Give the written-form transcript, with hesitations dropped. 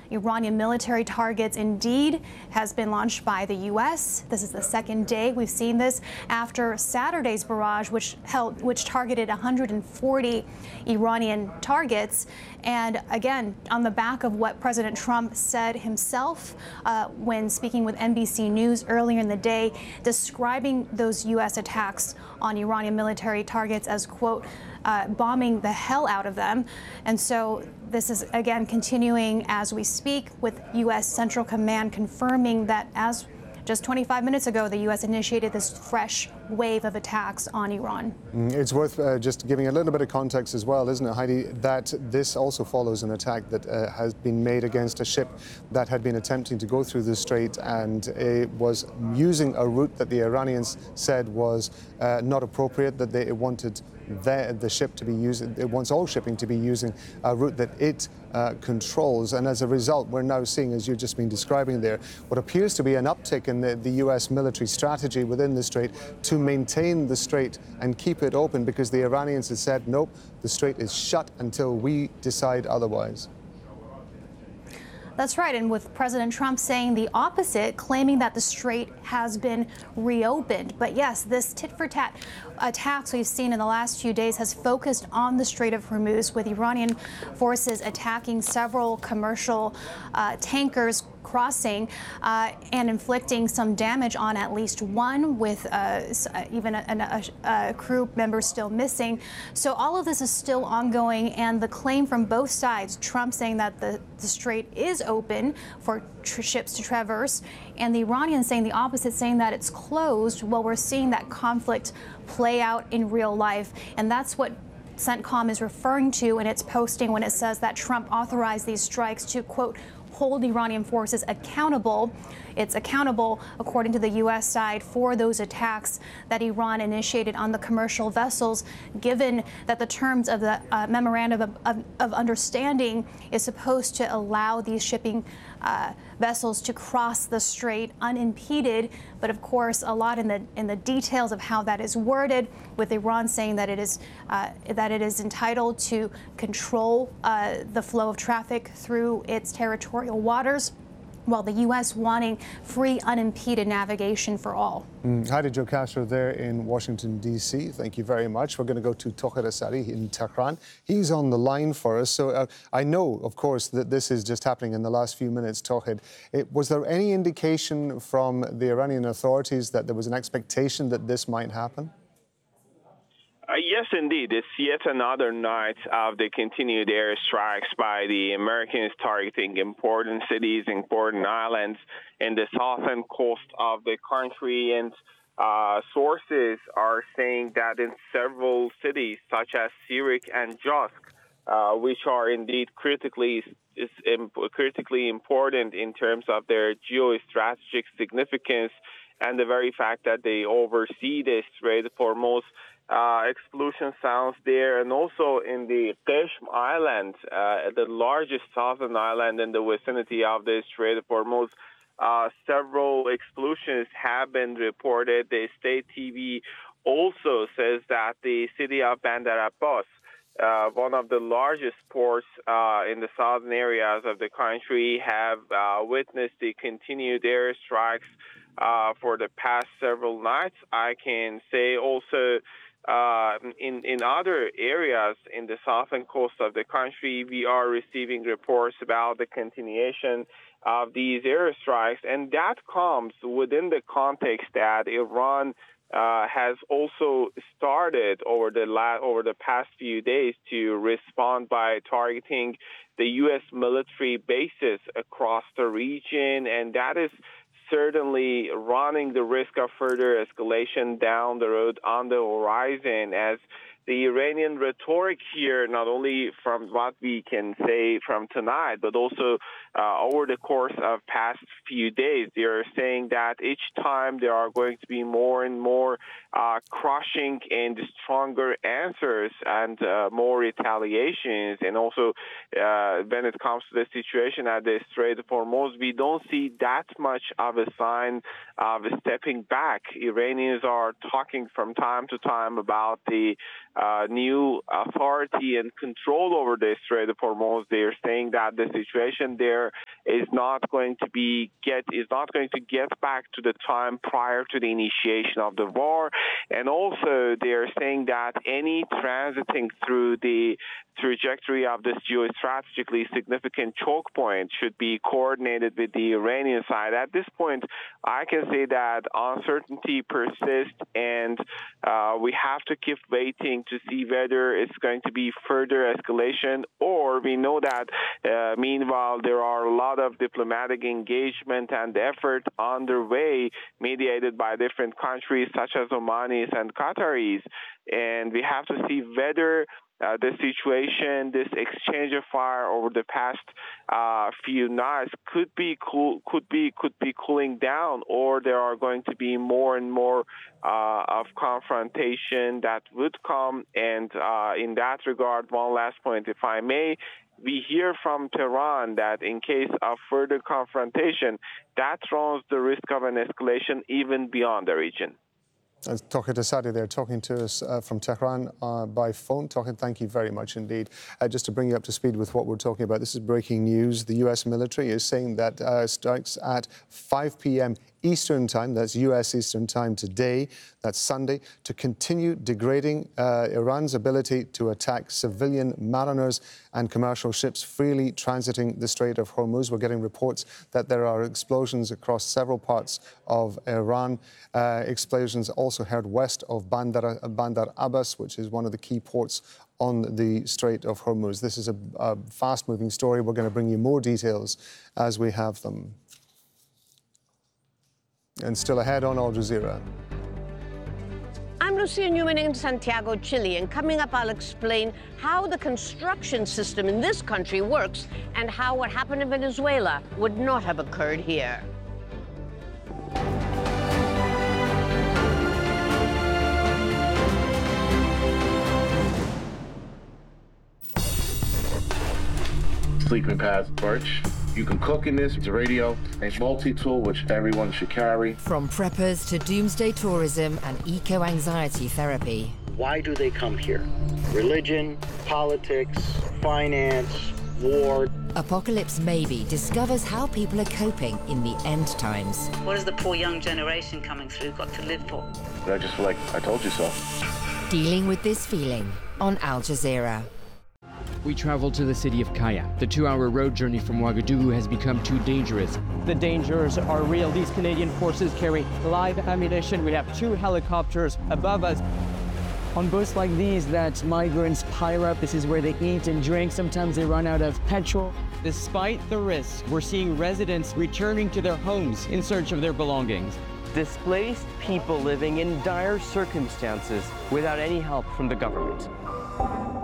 Iranian military targets indeed has been launched by the U.S. This is the second day we've seen this after Saturday's barrage, which targeted 140 Iranian targets. And again, on the back of what President Trump said himself when speaking with NBC News earlier in the day, describing those U.S. attacks on Iranian military targets as, quote, bombing the hell out of them. And so this is, again, continuing as we speak, with U.S. Central Command confirming that as just 25 minutes ago, the U.S. initiated this fresh wave of attacks on Iran. It's worth just giving a little bit of context as well, isn't it, Heidi, that this also follows an attack that has been made against a ship that had been attempting to go through the strait, and it was using a route that the Iranians said was not appropriate, that it wanted the ship to be using, it wants all shipping to be using a route that it controls. And as a result, we're now seeing, as you've just been describing there, what appears to be an uptick in the U.S. military strategy within the strait to maintain the strait and keep it open, because the Iranians have said, nope, the strait is shut until we decide otherwise. That's right. And with President Trump saying the opposite, claiming that the strait has been reopened. But yes, this tit-for-tat attacks we've seen in the last few days has focused on the Strait of Hormuz, with Iranian forces attacking several commercial tankers crossing and inflicting some damage on at least one, with even a crew member still missing. So all of this is still ongoing, and the claim from both sides, Trump saying that the strait is open for ships to traverse, and the Iranians saying the opposite, saying that it's closed. Well, we're seeing that conflict play out in real life, and that's what CENTCOM is referring to in its posting when it says that Trump authorized these strikes to, quote, hold Iranian forces accountable. It's accountable, according to the U.S. side, for those attacks that Iran initiated on the commercial vessels, given that the terms of the memorandum of understanding is supposed to allow these shipping vessels to cross the strait unimpeded. But of course, a lot in the details of how that is worded, with Iran saying that it is entitled to control the flow of traffic through its territorial waters, while the U.S. wanting free, unimpeded navigation for all. Heidi Jo Castro there in Washington, D.C. Thank you very much. We're going to go to Tauhid Asadi in Tehran. He's on the line for us. So I know, of course, that this is just happening in the last few minutes, Tauhid. Was there any indication from the Iranian authorities that there was an expectation that this might happen? Yes, indeed. It's yet another night of the continued airstrikes by the Americans targeting important cities, important islands in the southern coast of the country. And sources are saying that in several cities, such as Sirik and Josk, which are indeed critically important in terms of their geostrategic significance and the very fact that they oversee the Strait of Hormuz, explosion sounds there, and also in the Qeshm Island, the largest southern island in the vicinity of the Strait of Hormuz. Several explosions have been reported. The state TV also says that the city of Bandar Abbas, one of the largest ports in the southern areas of the country, have witnessed the continued airstrikes for the past several nights. I can say also in other areas in the southern coast of the country, we are receiving reports about the continuation of these airstrikes, and that comes within the context that Iran has also started over the past few days to respond by targeting the U.S. military bases across the region, and that is certainly running the risk of further escalation down the road on the horizon, as the Iranian rhetoric here, not only from what we can say from tonight, but also over the course of past few days, they are saying that each time there are going to be more and more crushing and stronger answers and more retaliations. And also, when it comes to the situation at the Strait of Hormuz, we don't see that much of a sign of stepping back. Iranians are talking from time to time about the new authority and control over the Strait of Hormuz. They're saying that the situation there is not going to get back to the time prior to the initiation of the war, and also they're saying that any transiting through the trajectory of this geostrategically significant choke point should be coordinated with the Iranian side. At this point, I can say that uncertainty persists, and we have to keep waiting to see whether it's going to be further escalation, or we know that meanwhile there are a lot of diplomatic engagement and effort underway mediated by different countries such as Omanis and Qataris, and we have to see whether the situation, this exchange of fire over the past few nights could be cooling down, or there are going to be more and more of confrontation that would come. And in that regard, one last point, if I may, we hear from Tehran that in case of further confrontation, that runs the risk of an escalation even beyond the region. Tawhid Asadi there, talking to us from Tehran by phone. Tawhid, thank you very much indeed. Just to bring you up to speed with what we're talking about, this is breaking news. The U.S. military is saying that strikes at 5 p.m. Eastern Time, that's U.S. Eastern Time today, that's Sunday, to continue degrading Iran's ability to attack civilian mariners and commercial ships freely transiting the Strait of Hormuz. We're getting reports that there are explosions across several parts of Iran. Explosions also heard west of Bandar Abbas, which is one of the key ports on the Strait of Hormuz. This is a fast-moving story. We're going to bring you more details as we have them. And still ahead on Al Jazeera. I'm Lucia Newman in Santiago, Chile, and coming up I'll explain how the construction system in this country works and how what happened in Venezuela would not have occurred here. Sleeping Pads Birch. You can cook in this. It's a radio, a multi-tool which everyone should carry. From preppers to doomsday tourism and eco-anxiety therapy. Why do they come here? Religion, politics, finance, war. Apocalypse Maybe discovers how people are coping in the end times. What has the poor young generation coming through got to live for? But I just feel like I told you so. Dealing with this feeling on Al Jazeera. We traveled to the city of Kaya. The 2-hour road journey from Ouagadougou has become too dangerous. The dangers are real. These Canadian forces carry live ammunition. We have 2 helicopters above us. On boats like these that migrants pile up, this is where they eat and drink. Sometimes they run out of petrol. Despite the risks, we're seeing residents returning to their homes in search of their belongings. Displaced people living in dire circumstances without any help from the government.